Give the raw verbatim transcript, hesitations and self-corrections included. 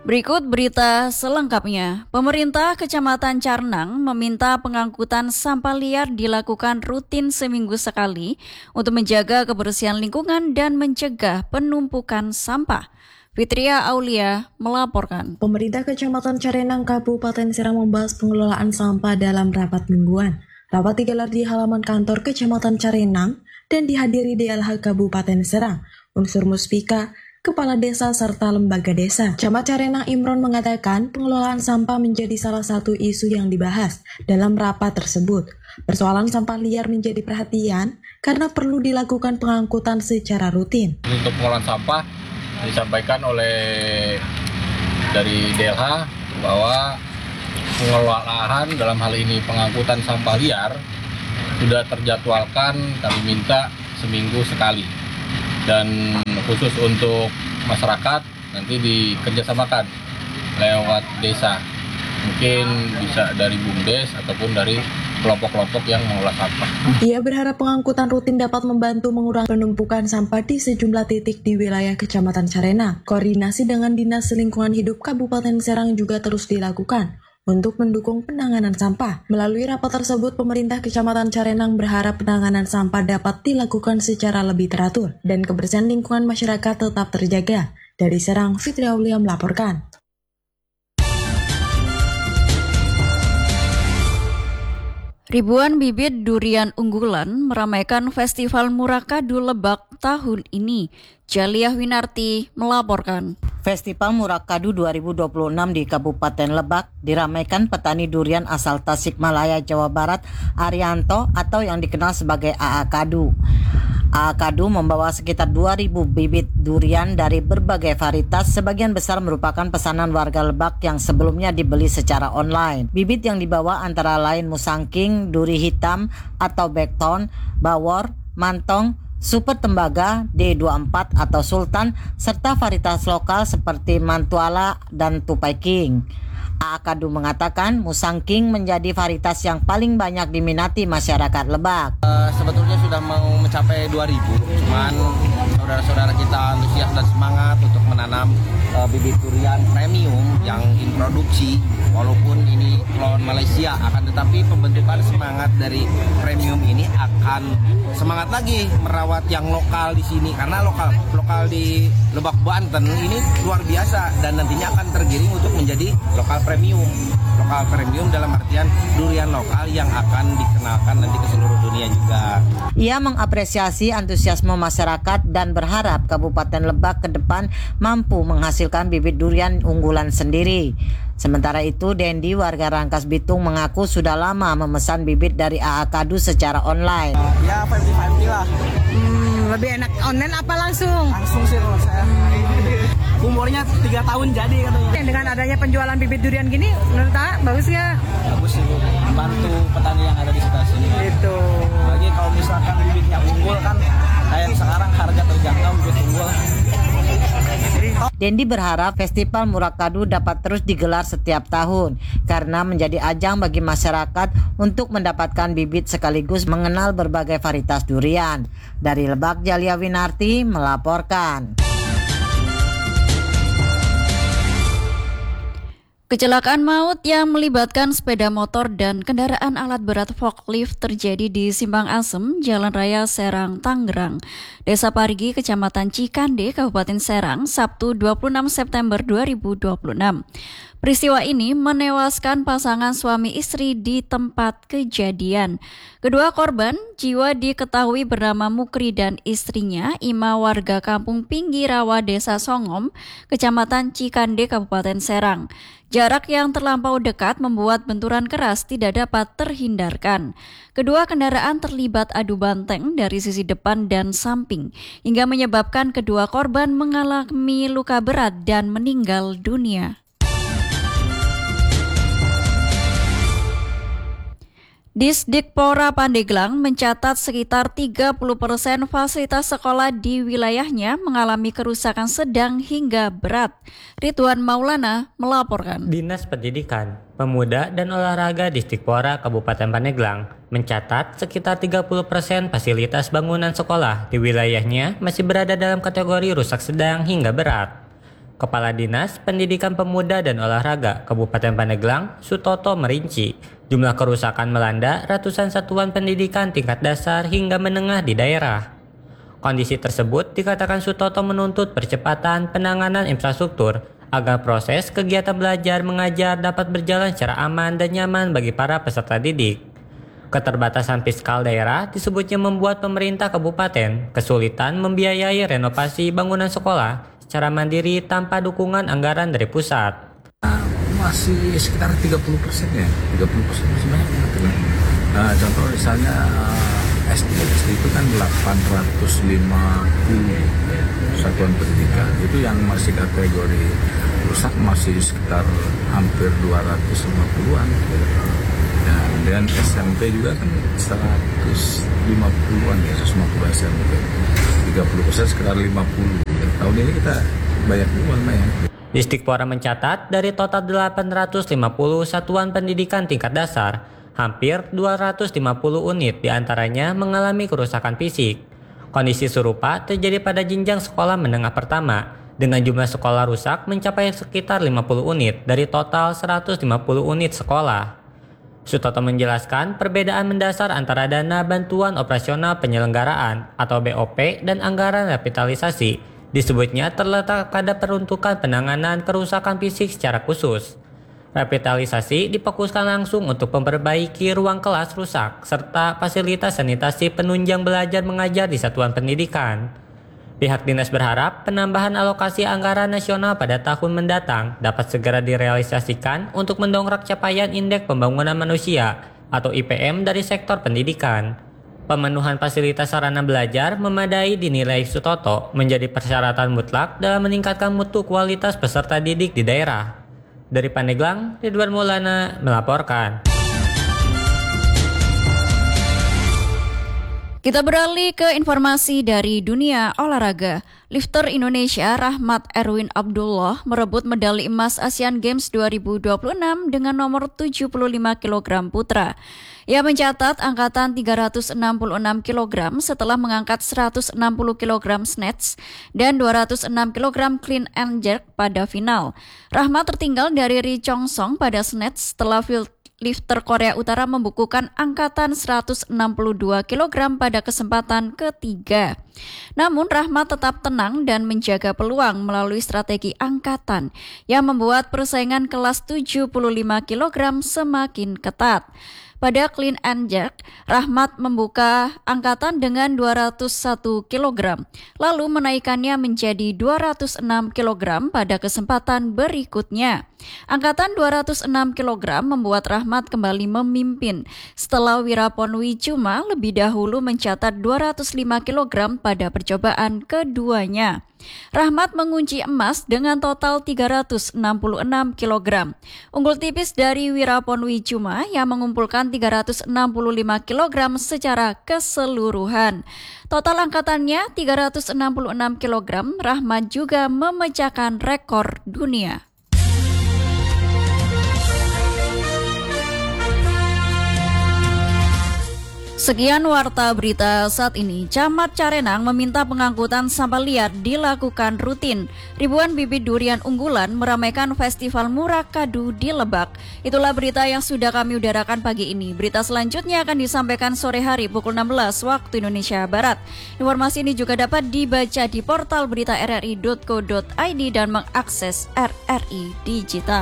Berikut berita selengkapnya. Pemerintah Kecamatan Carnang meminta pengangkutan sampah liar dilakukan rutin seminggu sekali untuk menjaga kebersihan lingkungan dan mencegah penumpukan sampah. Fitria Aulia melaporkan. Pemerintah Kecamatan Carenang, Kabupaten Serang membahas pengelolaan sampah dalam rapat mingguan. Rapat digelar di halaman kantor Kecamatan Carenang dan dihadiri D L H Kabupaten Serang, unsur Muspika, Kepala Desa, serta lembaga desa. Camat Carenang Imron mengatakan pengelolaan sampah menjadi salah satu isu yang dibahas dalam rapat tersebut. Persoalan sampah liar menjadi perhatian karena perlu dilakukan pengangkutan secara rutin. Untuk pengelolaan sampah disampaikan oleh dari D L H bahwa pengelolaan dalam hal ini pengangkutan sampah liar sudah terjadwalkan, kami minta seminggu sekali. Dan khusus untuk masyarakat nanti dikerjasamakan lewat desa, mungkin bisa dari BUMDes ataupun dari kelompok-kelompok yang mengolah sampah. Ia berharap pengangkutan rutin dapat membantu mengurangi penumpukan sampah di sejumlah titik di wilayah Kecamatan Carenang. Koordinasi dengan Dinas Lingkungan Hidup Kabupaten Serang juga terus dilakukan untuk mendukung penanganan sampah. Melalui rapat tersebut, pemerintah Kecamatan Carenang berharap penanganan sampah dapat dilakukan secara lebih teratur dan kebersihan lingkungan masyarakat tetap terjaga. Dari Serang, Fitria Aulia melaporkan. Ribuan bibit durian unggulan meramaikan Festival Murakadu Lebak tahun ini. Jaliah Winarti melaporkan. Festival Murakadu dua ribu dua puluh enam di Kabupaten Lebak diramaikan petani durian asal Tasikmalaya, Jawa Barat, Arianto atau yang dikenal sebagai A A Kadu. A A Kadu membawa sekitar dua ribu bibit durian dari berbagai varietas, sebagian besar merupakan pesanan warga Lebak yang sebelumnya dibeli secara online. Bibit yang dibawa antara lain musangking, duri hitam atau bekton, bawor, mantong, super tembaga, D dua puluh empat atau sultan, serta varietas lokal seperti mantuala dan tupai king. A A Kadu mengatakan musangking menjadi varietas yang paling banyak diminati masyarakat Lebak. Uh, sebetulnya sudah mau mencapai dua ribu, cuman saudara-saudara kita antusias dan semangat untuk menanam uh, bibit durian premium yang introduksi, walaupun ini klon Malaysia, akan tetapi pembentukan semangat dari premium ini akan semangat lagi merawat yang lokal di sini, karena lokal lokal di Lebak, Banten ini luar biasa dan nantinya akan tergiring untuk menjadi lokal premium. Lokal premium dalam artian durian lokal yang akan dikenalkan nanti ke seluruh dunia juga. Ia mengapresiasi antusiasme masyarakat dan berharap Kabupaten Lebak ke depan mampu menghasilkan bibit durian unggulan sendiri. Sementara itu, Dendi, warga Rangkas Bitung, mengaku sudah lama memesan bibit dari A A Kadu secara online. Uh, ya, lima puluh lima puluh lah. Hmm, lebih enak online apa langsung? Langsung sih kalau saya. Umurnya tiga tahun jadi katanya. Dengan adanya penjualan bibit durian gini, menurut A, bagus nggak? Bagus sih, Bu. Bantu petani yang ada di sekitar sini. Itu. Lagi kalau misalkan bibitnya unggul kan, kayak sekarang harga terjangkau bibit unggul. Dendi berharap Festival Murakadu dapat terus digelar setiap tahun karena menjadi ajang bagi masyarakat untuk mendapatkan bibit sekaligus mengenal berbagai varietas durian. Dari Lebak, Jaliah Winarti melaporkan. Kecelakaan maut yang melibatkan sepeda motor dan kendaraan alat berat forklift terjadi di Simpang Asem, Jalan Raya Serang, Tangerang, Desa Parigi, Kecamatan Cikande, Kabupaten Serang, Sabtu dua puluh enam September dua ribu dua puluh enam. Peristiwa ini menewaskan pasangan suami istri di tempat kejadian. Kedua korban jiwa diketahui bernama Mukri dan istrinya, Ima, warga Kampung Pinggirawa, Desa Songom, Kecamatan Cikande, Kabupaten Serang. Jarak yang terlampau dekat membuat benturan keras tidak dapat terhindarkan. Kedua kendaraan terlibat adu banteng dari sisi depan dan samping, hingga menyebabkan kedua korban mengalami luka berat dan meninggal dunia. Disdikpora Pandeglang mencatat sekitar tiga puluh persen fasilitas sekolah di wilayahnya mengalami kerusakan sedang hingga berat. Ridwan Maulana melaporkan. Dinas Pendidikan, Pemuda dan Olahraga Disdikpora Kabupaten Pandeglang mencatat sekitar tiga puluh persen fasilitas bangunan sekolah di wilayahnya masih berada dalam kategori rusak sedang hingga berat. Kepala Dinas Pendidikan Pemuda dan Olahraga Kabupaten Pandeglang, Sutoto, merinci jumlah kerusakan melanda ratusan satuan pendidikan tingkat dasar hingga menengah di daerah. Kondisi tersebut dikatakan Sutoto menuntut percepatan penanganan infrastruktur agar proses kegiatan belajar mengajar dapat berjalan secara aman dan nyaman bagi para peserta didik. Keterbatasan fiskal daerah disebutnya membuat pemerintah kabupaten kesulitan membiayai renovasi bangunan sekolah secara mandiri tanpa dukungan anggaran dari pusat. Masih sekitar tiga puluh persen ya, tiga puluh persen masih banyak banget. Nah, contoh misalnya S D, S D itu kan delapan ratus lima puluh satuan pendidikan, itu yang masih kategori rusak masih sekitar hampir dua ratus lima puluhan. Nah, dan S M P juga kan seratus lima puluhan ya, seratus lima puluh S M P, tiga puluh persen sekitar lima puluh. Tahun ini kita banyak juga lumayan. Distikpora mencatat dari total delapan ratus lima puluh satuan pendidikan tingkat dasar, hampir dua ratus lima puluh unit diantaranya mengalami kerusakan fisik. Kondisi serupa terjadi pada jenjang sekolah menengah pertama, dengan jumlah sekolah rusak mencapai sekitar lima puluh unit dari total seratus lima puluh unit sekolah. Sutoto menjelaskan perbedaan mendasar antara dana bantuan operasional penyelenggaraan atau B O P dan anggaran revitalisasi. Disebutnya terletak pada peruntukan penanganan kerusakan fisik secara khusus. Revitalisasi difokuskan langsung untuk memperbaiki ruang kelas rusak serta fasilitas sanitasi penunjang belajar mengajar di satuan pendidikan. Pihak dinas berharap penambahan alokasi anggaran nasional pada tahun mendatang dapat segera direalisasikan untuk mendongkrak capaian Indeks Pembangunan Manusia atau I P M dari sektor pendidikan. Pemenuhan fasilitas sarana belajar memadai dinilai Sutoto menjadi persyaratan mutlak dalam meningkatkan mutu kualitas peserta didik di daerah. Dari Pandeglang, Ridwan Maulana melaporkan. Kita beralih ke informasi dari dunia olahraga. Lifter Indonesia Rahmat Erwin Abdullah merebut medali emas Asian Games dua ribu dua puluh enam dengan nomor tujuh puluh lima kilogram putra. Ia mencatat angkatan tiga ratus enam puluh enam kilogram setelah mengangkat seratus enam puluh kilogram snatch dan dua ratus enam kilogram clean and jerk pada final. Rahmat tertinggal dari Ri Chong Song pada snatch setelah lifter Korea Utara membukukan angkatan seratus enam puluh dua kilogram pada kesempatan ketiga. Namun Rahmat tetap tenang dan menjaga peluang melalui strategi angkatan yang membuat persaingan kelas tujuh puluh lima kilogram semakin ketat. Pada clean and jerk, Rahmat membuka angkatan dengan dua ratus satu kilogram, lalu menaikkannya menjadi dua ratus enam kilogram pada kesempatan berikutnya. Angkatan dua ratus enam kilogram membuat Rahmat kembali memimpin setelah Wirapon Wijuma lebih dahulu mencatat dua ratus lima kilogram pada percobaan keduanya. Rahmat mengunci emas dengan total tiga ratus enam puluh enam kilogram. Unggul tipis dari Wirapon Wijuma yang mengumpulkan tiga ratus enam puluh lima kilogram secara keseluruhan. Total angkatannya tiga ratus enam puluh enam kilogram. Rahmat juga memecahkan rekor dunia. Sekian warta berita saat ini. Camat Carenang meminta pengangkutan sampah liar dilakukan rutin. Ribuan bibit durian unggulan meramaikan Festival Murah Kadu di Lebak. Itulah berita yang sudah kami udarakan pagi ini. Berita selanjutnya akan disampaikan sore hari pukul enam belas waktu Indonesia Barat. Informasi ini juga dapat dibaca di portal berita r r i dot co dot i d dan mengakses R R I Digital.